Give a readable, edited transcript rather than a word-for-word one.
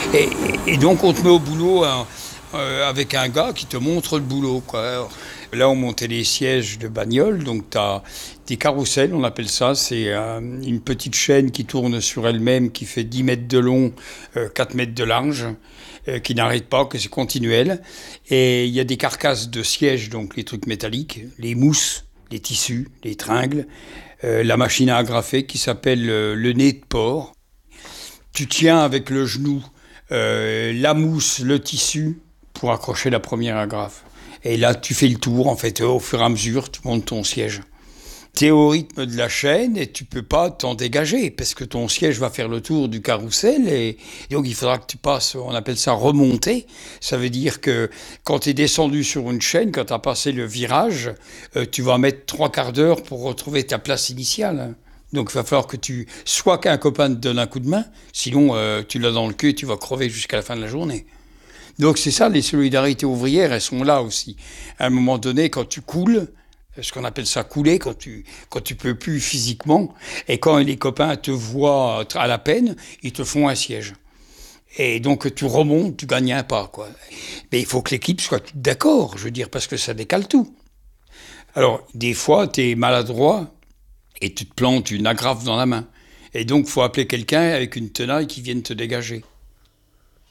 Et donc on te met au boulot avec un gars qui te montre le boulot, quoi. Alors, là, on montait les sièges de bagnole, donc tu as des carrousels, on appelle ça. C'est une petite chaîne qui tourne sur elle-même, qui fait 10 mètres de long, 4 mètres de large, qui n'arrête pas, que c'est continuel. Et il y a des carcasses de sièges, donc les trucs métalliques, les mousses, les tissus, les tringles, la machine à agrafer qui s'appelle le nez de porc. Tu tiens avec le genou la mousse, le tissu, pour accrocher la première agrafe. Et là, tu fais le tour, en fait, au fur et à mesure, tu montes ton siège. Tu es au rythme de la chaîne et tu peux pas t'en dégager, parce que ton siège va faire le tour du carrousel, et donc il faudra que tu passes, on appelle ça remonter. Ça veut dire que quand tu es descendu sur une chaîne, quand tu as passé le virage, tu vas mettre 3/4 d'heure pour retrouver ta place initiale. Donc il va falloir que soit qu'un copain te donne un coup de main, sinon tu l'as dans le cul et tu vas crever jusqu'à la fin de la journée. Donc c'est ça, les solidarités ouvrières, elles sont là aussi. À un moment donné, quand tu coules, ce qu'on appelle ça couler, quand tu peux plus physiquement, et quand les copains te voient à la peine, ils te font un siège. Et donc tu remontes, tu gagnes un pas, quoi. Mais il faut que l'équipe soit d'accord, je veux dire, parce que ça décale tout. Alors, des fois, tu es maladroit et tu te plantes une agrafe dans la main. Et donc, il faut appeler quelqu'un avec une tenaille qui vienne te dégager.